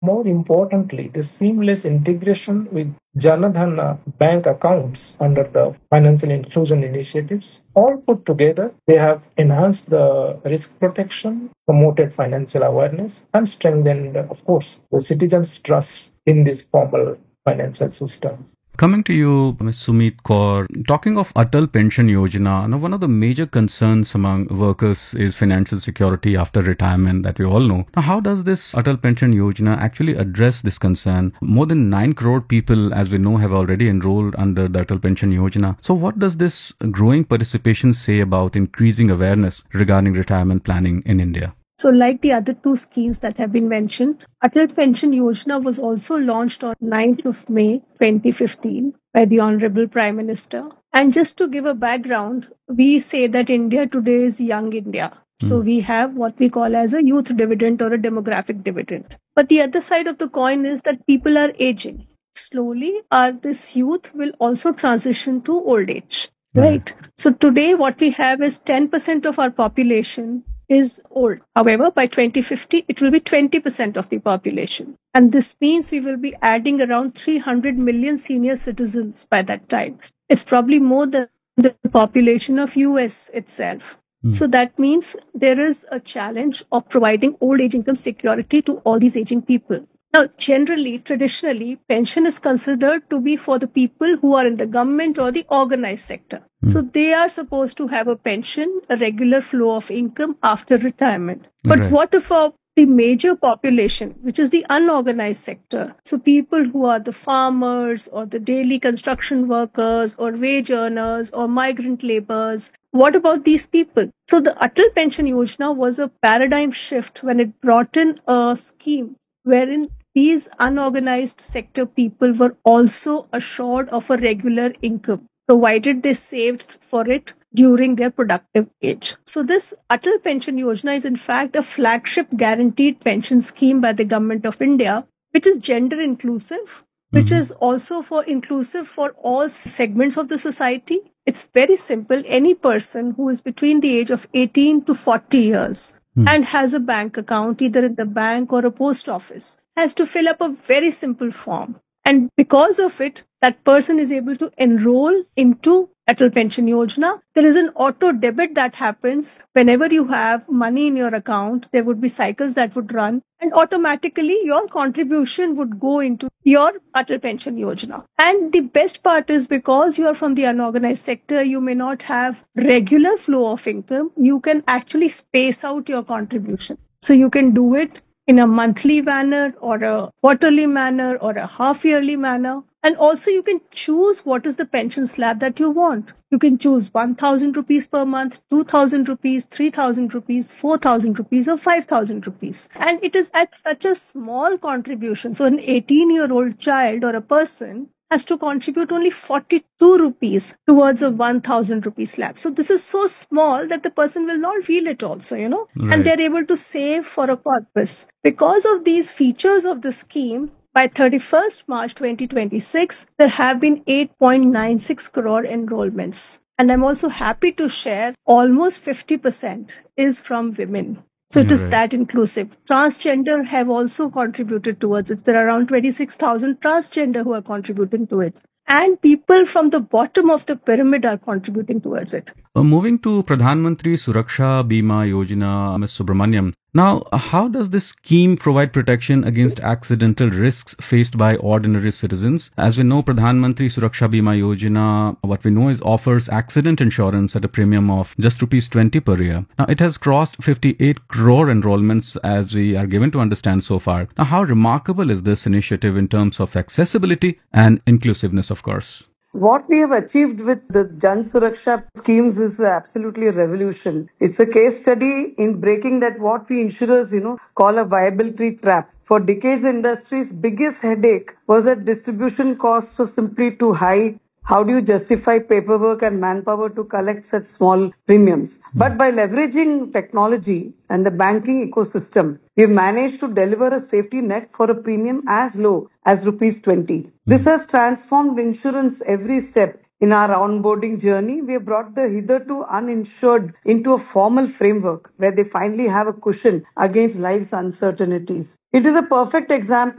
More importantly, the seamless integration with Janadhan bank accounts under the financial inclusion initiatives, all put together, they have enhanced the risk protection, promoted financial awareness, and strengthened, of course, the citizens' trust in this formal financial system. Coming to you, Ms. Sumit Kaur, talking of Atal Pension Yojana, now one of the major concerns among workers is financial security after retirement that we all know. Now, how does this Atal Pension Yojana actually address this concern? More than 9 crore people, as we know, have already enrolled under the Atal Pension Yojana. So what does this growing participation say about increasing awareness regarding retirement planning in India? So, like the other two schemes that have been mentioned, Atal Pension Yojana was also launched on 9th of May 2015 by the Honorable Prime Minister. And just to give a background, we say that India today is young India. So we have what we call as a youth dividend or a demographic dividend. But the other side of the coin is that people are aging. Slowly, this youth will also transition to old age. Right. So today, what we have is 10% of our population is old. However, by 2050, it will be 20% of the population. And this means we will be adding around 300 million senior citizens by that time. It's probably more than the population of US itself. So that means there is a challenge of providing old age income security to all these aging people. Now, generally, traditionally, pension is considered to be for the people who are in the government or the organized sector. So they are supposed to have a pension, a regular flow of income after retirement. But Right. what if the major population, which is the unorganized sector, so people who are the farmers or the daily construction workers or wage earners or migrant laborers, what about these people? So the Atal Pension Yojana was a paradigm shift when it brought in a scheme wherein these unorganized sector people were also assured of a regular income, provided they saved for it during their productive age. So this Atal Pension Yojana is in fact a flagship guaranteed pension scheme by the Government of India, which is gender inclusive, which is also for inclusive for all segments of the society. It's very simple. Any person who is between the age of 18 to 40 years and has a bank account, either in the bank or a post office, has to fill up a very simple form. And because of it, that person is able to enroll into Atal Pension Yojana. There is an auto debit that happens whenever you have money in your account. There would be cycles that would run, and automatically your contribution would go into your Atal Pension Yojana. And the best part is because you are from the unorganized sector, you may not have regular flow of income. You can actually space out your contribution. So you can do it in a monthly manner or a quarterly manner or a half yearly manner. And also you can choose what is the pension slab that you want. You can choose 1,000 rupees per month, 2,000 rupees, 3,000 rupees, 4,000 rupees or 5,000 rupees. And it is at such a small contribution. So an 18-year-old child or a person has to contribute only 42 rupees towards a 1,000 rupee slab. So this is so small that the person will not feel it also, and they're able to save for a purpose. Because of these features of the scheme, by 31st March 2026, there have been 8.96 crore enrollments. And I'm also happy to share almost 50% is from women. So it is that inclusive. Transgender have also contributed towards it. There are around 26,000 transgender who are contributing to it. And people from the bottom of the pyramid are contributing towards it. Moving to Pradhan Mantri Suraksha Bima Yojana, Ms. Subramaniam. Now, how does this scheme provide protection against accidental risks faced by ordinary citizens? As we know, Pradhan Mantri Suraksha Bima Yojana, what we know is offers accident insurance at a premium of just rupees 20 per year. Now, it has crossed 58 crore enrollments as we are given to understand so far. Now, how remarkable is this initiative in terms of accessibility and inclusiveness, of course? What we have achieved with the Jan Suraksha schemes is absolutely a revolution. It's a case study in breaking that what we insurers, call a viability trap. For decades, industry's biggest headache was that distribution costs were simply too high. How do you justify paperwork and manpower to collect such small premiums? But by leveraging technology and the banking ecosystem, we've managed to deliver a safety net for a premium as low as rupees 20. This has transformed insurance every step. In our onboarding journey, we have brought the hitherto uninsured into a formal framework where they finally have a cushion against life's uncertainties. It is a perfect example